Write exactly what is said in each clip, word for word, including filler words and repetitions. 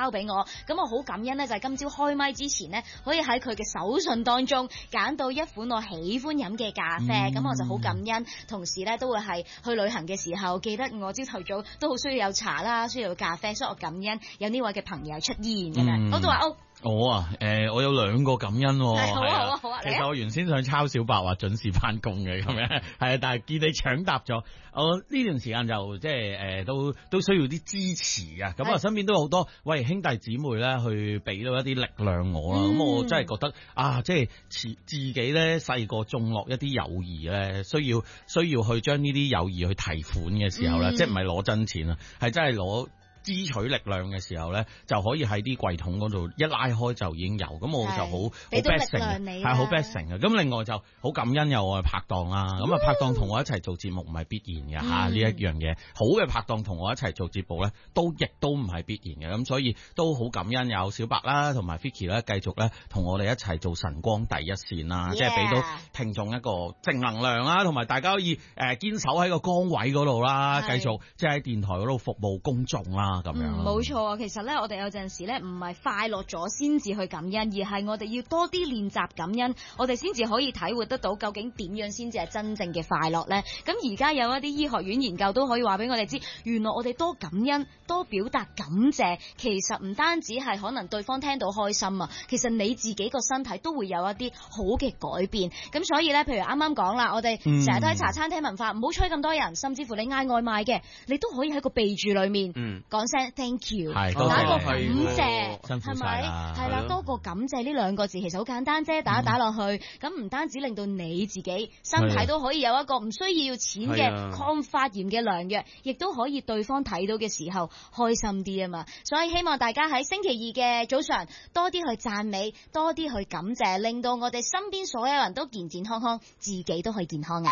交俾我，咁我好感恩呢，就係今朝開麥之前呢，可以喺佢嘅手信當中揀到一款我喜歡飲嘅咖啡，咁、嗯、我就好感恩。同時呢，都會係去旅行嘅時候，記得我朝頭早都好需要有茶啦，需要有咖啡，所以我感恩有呢位嘅朋友出現咁樣。好，到阿歐。 我啊，誒、呃，我有兩個感恩喎。 係好啊，好啊，好啊。 其實我原先想抄小白話準時返工嘅咁樣，係啊，但係見你搶答咗，我呢段時間就即係誒，都都需要啲支持啊。咁啊，身邊都有好多喂兄弟姊妹咧，去俾到一啲力量我啦。咁、嗯、我真係覺得啊，即係自自己咧細個種落一啲友誼咧，需要需要去將呢啲友誼去提款嘅時候咧、嗯，即係唔係攞真錢啊，係真係攞支取力量嘅時候咧，就可以喺啲櫃桶嗰度一拉開就已經有，咁我就好好 blessing， 係好 blessing 嘅。咁另外就好感恩有我嘅拍檔啦，咁、嗯、啊拍檔同我一齊做節目唔係必然嘅吓，呢、嗯、一樣嘢好嘅拍檔同我一齊做節目咧，都亦都唔係必然嘅，咁所以都好感恩有小白啦，同埋 Vicky 啦，繼續咧同我哋一齊做晨光第一線啦，即係俾到聽眾一個正能量啦，同埋大家可以誒堅守喺個崗位嗰度啦，繼續即係喺電台嗰度服務公眾啦。咁樣冇錯啊！其實咧，我哋有陣時咧唔係快樂咗先至去感恩，而係我哋要多啲練習感恩，我哋先至可以體會得到究竟點樣先至係真正嘅快樂咧。咁而家有一啲醫學院研究都可以話俾我哋知，原來我哋多感恩、多表達感謝，其實唔單止係可能對方聽到開心啊，其實你自己個身體都會有一啲好嘅改變。咁所以咧，譬如啱啱講啦，我哋成日都喺茶餐廳文化，唔好催咁多人，甚至乎你嗌外賣嘅，你都可以喺個備註裏面講。嗯講聲 thank you， 打個感謝，係咪？係啦，多個感謝呢兩個字其實好簡單啫，打一打落去，咁唔單止令到你自己身體都可以有一個唔需要錢嘅抗發炎嘅良藥，亦都可以對方睇到嘅時候開心啲啊嘛。所以希望大家喺星期二嘅早上多啲去讚美，多啲去感謝，令到我哋身邊所有人都健健康康，自己都可以健康啊！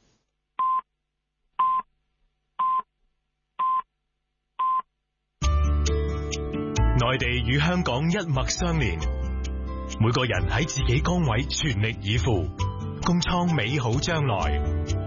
內地與香港一脈相連，每個人喺自己崗位全力以赴，共創美好將來。